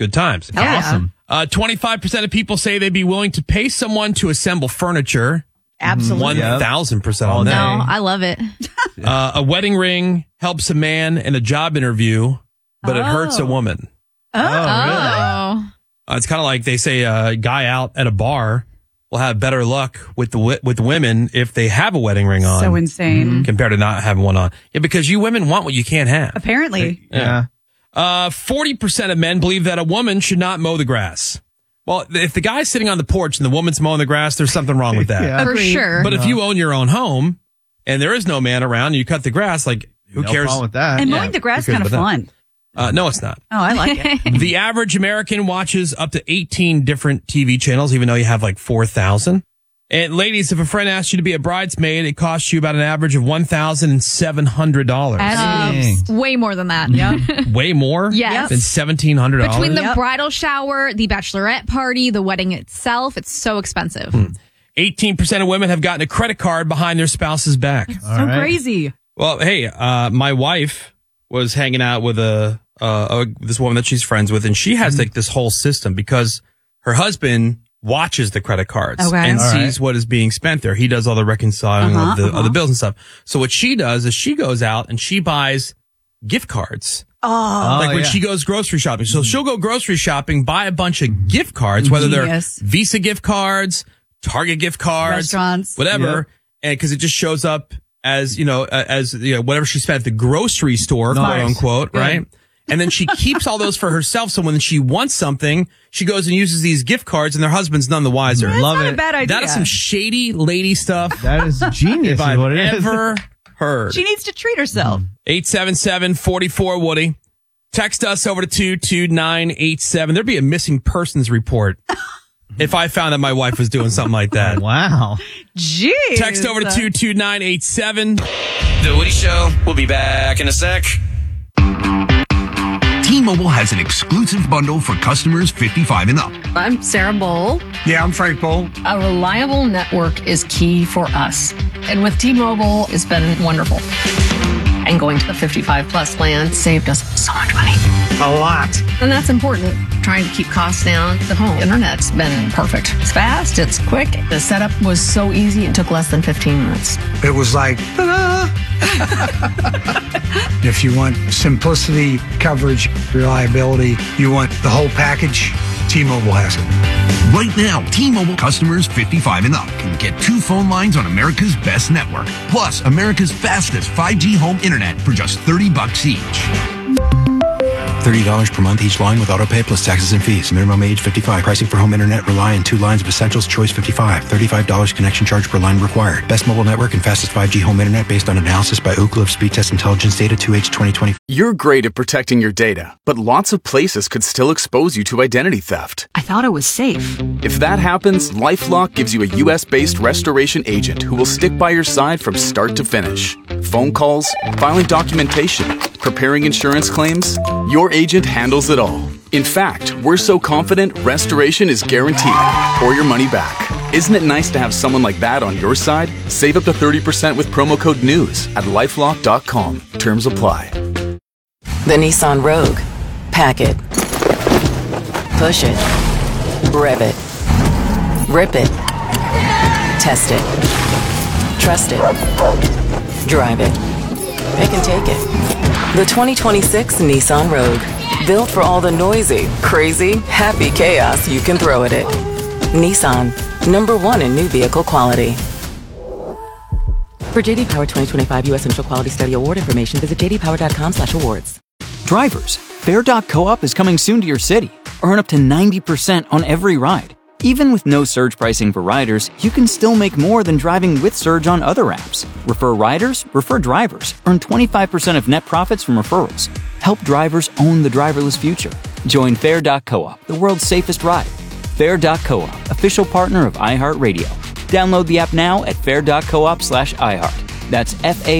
Good times. Awesome. 25% of people say they'd be willing to pay someone to assemble furniture. Absolutely. 1,000% on that. No, I love it. A wedding ring helps a man in a job interview, but it hurts a woman. Oh. It's kind of like they say a guy out at a bar will have better luck with women if they have a wedding ring on. So insane. Compared to not having one on. Yeah, because you women want what you can't have. Apparently. Yeah. 40% of men believe that a woman should not mow the grass. Well, if the guy's sitting on the porch and the woman's mowing the grass, there's something wrong with that. Yeah. For sure. But if you own your own home and there is no man around and you cut the grass, like, who No cares? problem with that. And mowing the grass who kind cares of about fun. No, it's not. Oh, I like it. The average American watches up to 18 different TV channels, even though you have like 4,000. And ladies, if a friend asks you to be a bridesmaid, it costs you about an average of $1,700. Way more than that. Yep. Way more Yes. than $1,700. Between the Yep. bridal shower, the bachelorette party, the wedding itself, it's so expensive. 18% of women have gotten a credit card behind their spouse's back. So crazy. Well, hey, my wife was hanging out with this woman that she's friends with, and she has like this whole system because her husband watches the credit cards and sees what is being spent there. He does all the reconciling of the bills and stuff. So what she does is she goes out and she buys gift cards. When she goes grocery shopping. So she'll go grocery shopping, buy a bunch of gift cards, whether they're Visa gift cards, Target gift cards, Restaurants, whatever. And because it just shows up as, whatever she spent at the grocery store, quote unquote, right? And then she keeps all those for herself. So when she wants something, she goes and uses these gift cards and their husband's none the wiser. That's Love not it. a bad idea. That is some shady lady stuff. That is genius. If is I've what it is. ever heard. She needs to treat herself. 877-44-WOODY. Text us over to 22987. There'd be a missing persons report if I found that my wife was doing something like that. Wow. Jeez. Text over to 22987. The Woody Show. We'll be back in a sec. T-Mobile has an exclusive bundle for customers 55 and up. I'm Sarah Bowl. Yeah, I'm Frank Bowl. A reliable network is key for us. And with T-Mobile, it's been wonderful. And going to the 55 plus plan saved us so much money. A lot. And that's important. Trying to keep costs down. The home internet's been perfect. It's fast, it's quick. The setup was so easy, it took less than 15 minutes. It was like, ta-da! If you want simplicity, coverage, reliability, you want the whole package, T-Mobile has it. Right now, T-Mobile customers 55 and up can get 2 phone lines on America's best network, plus America's fastest 5G home internet for just $30 each. $30 per month each line with autopay plus taxes and fees. Minimum age 55. Pricing for home internet rely on 2 lines of Essentials Choice 55. $35 connection charge per line required. Best mobile network and fastest 5G home internet based on analysis by Ookla of Speed Test Intelligence data 2H 2020. You're great at protecting your data, but lots of places could still expose you to identity theft. I thought it was safe. If that happens, LifeLock gives you a U.S.-based restoration agent who will stick by your side from start to finish. Phone calls, filing documentation, preparing insurance claims, your agent handles it all. In fact, we're so confident restoration is guaranteed or your money back. Isn't it nice to have someone like that on your side? Save up to 30% with promo code NEWS at LifeLock.com. Terms apply. The Nissan Rogue. Pack it. Push it. Rev it. Rip it. Test it. Trust it. Drive it. Pick and take it. The 2026 Nissan Rogue. Built for all the noisy, crazy, happy chaos you can throw at it. Nissan. #1 in new vehicle quality. For JD Power 2025 U.S. Initial Quality Study Award information, visit jdpower.com/awards. Drivers, Fair.coop is coming soon to your city. Earn up to 90% on every ride. Even with no surge pricing for riders, you can still make more than driving with surge on other apps. Refer riders, refer drivers. Earn 25% of net profits from referrals. Help drivers own the driverless future. Join Fair.coop, the world's safest ride. Fair.coop, official partner of iHeartRadio. Download the app now at fair.coop/iHeart. That's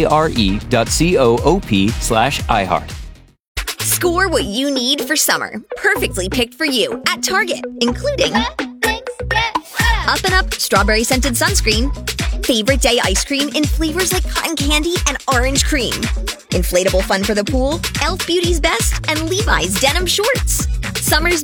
FARE.coop/iHeart. Score what you need for summer. Perfectly picked for you at Target, including Up & Up Strawberry Scented Sunscreen, Favorite Day Ice Cream in flavors like cotton candy and orange cream, Inflatable Fun for the Pool, Elf Beauty's Best, and Levi's Denim Shorts. Summer's